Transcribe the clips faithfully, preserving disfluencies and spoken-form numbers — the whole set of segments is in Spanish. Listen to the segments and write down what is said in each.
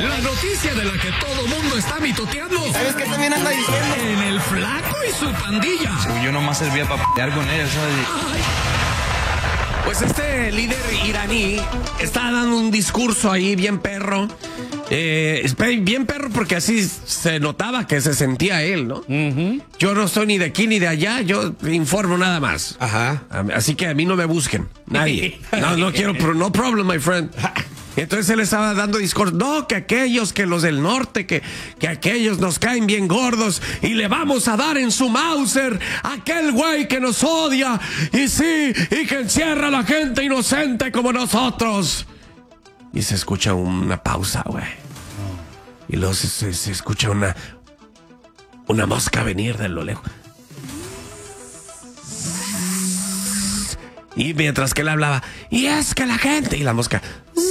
La noticia de la que todo mundo está mitoteando. ¿Sabes qué también anda diciendo? En el Flaco y su pandilla. Yo nomás servía para pelear con él, ¿sabes? Ay. Pues este líder iraní está dando un discurso ahí bien perro. Eh, bien perro porque así se notaba que se sentía él, ¿no? Uh-huh. Yo no estoy ni de aquí ni de allá, yo informo nada más. Ajá. Así que a mí no me busquen, nadie. No, no quiero, no problem, my friend. Entonces él estaba dando discurso, no, que aquellos, que los del norte, que, que aquellos nos caen bien gordos y le vamos a dar en su Mauser a aquel güey que nos odia y sí, y que encierra a la gente inocente como nosotros. Y se escucha una pausa, güey. Y luego se, se, se escucha una, una mosca venir de lo lejos. Y mientras que él hablaba, y es que la gente, y la mosca...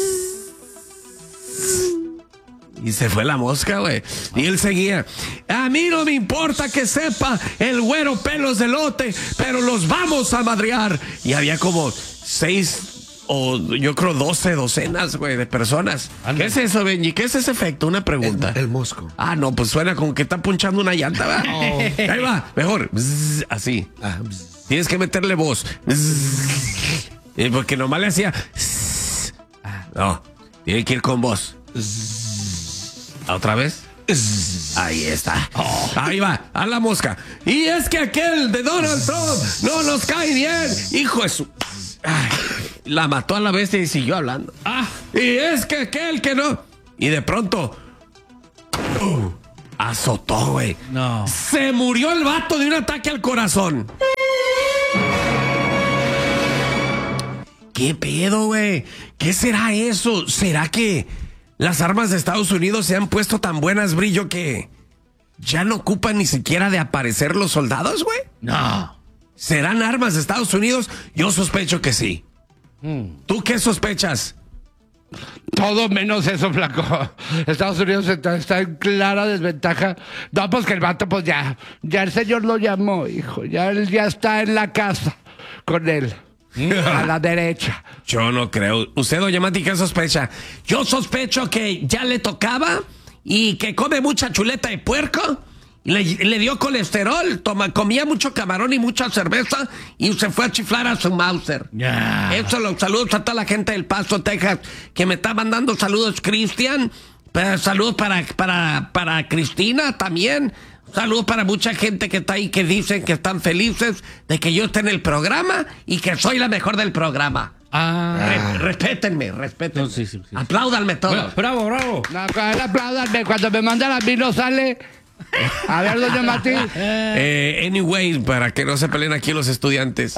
Y se fue la mosca, güey. Y él seguía. A mí no me importa que sepa el güero pelos de lote, pero los vamos a madrear. Y había como seis o yo creo doce docenas, güey, de personas. ¿Qué es eso, Benji? ¿Qué es ese efecto? Una pregunta. El, el mosco. Ah, no, pues suena como que está punchando una llanta, ¿verdad? Oh. Ahí va, mejor. Bzz, así. Ah, bzz. Tienes que meterle voz. Bzz. Porque nomás le hacía... Bzz. No, tiene que ir con voz. Bzz. ¿Otra vez? Ahí está. Oh. Ahí va, a la mosca. Y es que aquel de Donald Trump no nos cae bien. Hijo de su... Ay, la mató a la bestia y siguió hablando. Ah, y es que aquel que no... Y de pronto... Uh, azotó, güey. No. Se murió el vato de un ataque al corazón. ¿Qué pedo, güey? ¿Qué será eso? ¿Será que... las armas de Estados Unidos se han puesto tan buenas, Brillo, que ya no ocupan ni siquiera de aparecer los soldados, güey? No. ¿Serán armas de Estados Unidos? Yo sospecho que sí. Mm. ¿Tú qué sospechas? Todo menos eso, Flaco. Estados Unidos está, está en clara desventaja. No, pues que el vato, pues ya, ya el señor lo llamó, hijo. Ya él ya está en la casa con él. A la derecha. Yo no creo. ¿Usted, doña Mati, qué sospecha? Yo sospecho que ya le tocaba y que come mucha chuleta de puerco. Y le, le dio colesterol, toma, comía mucho camarón y mucha cerveza y se fue a chiflar a su Mauser. Yeah. Eso, los saludos a toda la gente del Paso, Texas, que me está mandando saludos, Cristian. Saludos para, para, para Cristina también. Saludos para mucha gente que está ahí, que dicen que están felices de que yo esté en el programa y que soy la mejor del programa. Ah. Re, respétenme, respétenme. No, sí, sí, sí. Apláudanme todos. Bravo, bravo. No, apláudanme. Cuando me mandan a mí no sale. A ver, doña Martín. Eh, anyway, para que no se peleen aquí los estudiantes.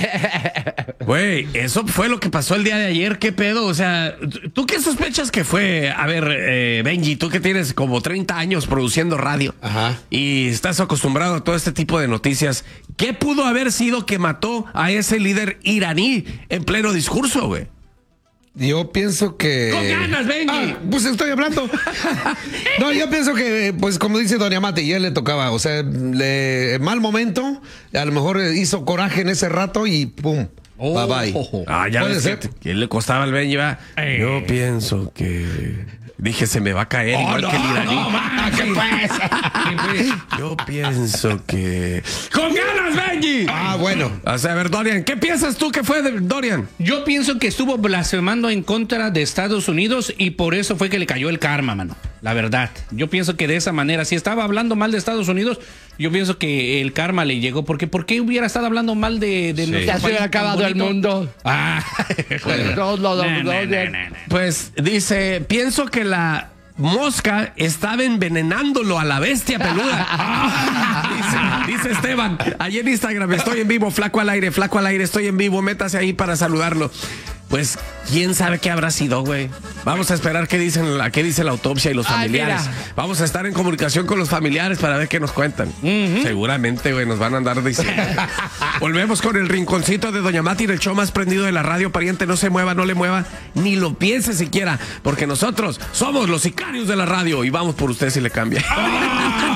Güey, eso fue lo que pasó el día de ayer. ¿Qué pedo? O sea, ¿tú qué sospechas que fue? A ver, eh, Benji, tú que tienes como treinta años produciendo radio. Ajá. Y estás acostumbrado a todo este tipo de noticias. ¿Qué pudo haber sido que mató a ese líder iraní en pleno discurso, güey? Yo pienso que... ¡Con ganas, Benji! Ah, pues estoy hablando. No, yo pienso que, pues como dice doña Mati, ya le tocaba. O sea, le, mal momento, a lo mejor hizo coraje en ese rato y pum, oh, bye bye. Oh, oh. Ah, ya ves que, que le costaba al Benji, va. Eh. Yo pienso que... Dije, se me va a caer, oh, igual no, que el iraní. No, man, ¿qué pues? Yo pienso que... ¡Con ganas, Benji! Ah, bueno. O sea, a ver, Dorian, ¿qué piensas tú que fue de Dorian? Yo pienso que estuvo blasfemando en contra de Estados Unidos y por eso fue que le cayó el karma, mano. La verdad. Yo pienso que de esa manera, si estaba hablando mal de Estados Unidos, yo pienso que el karma le llegó. Porque ¿por qué hubiera estado hablando mal de, de sí. Ya se hubiera acabado el mundo. Ah, bueno. no, no, no, no, no, no, no. Pues dice, pienso que la mosca estaba envenenándolo a la bestia peluda. Ah, dice, dice Esteban, allí en Instagram, estoy en vivo, Flaco al aire, Flaco al aire, estoy en vivo, métase ahí para saludarlo. Pues, ¿quién sabe qué habrá sido, güey? Vamos a esperar qué dicen, la, qué dice la autopsia y los familiares. Ay, Vamos a estar en comunicación con los familiares para ver qué nos cuentan. Uh-huh. Seguramente, güey, nos van a andar diciendo. Volvemos con el rinconcito de doña Mati, el show más prendido de la radio. Pariente, no se mueva, no le mueva, ni lo piense siquiera, porque nosotros somos los sicarios de la radio y vamos por usted si le cambia.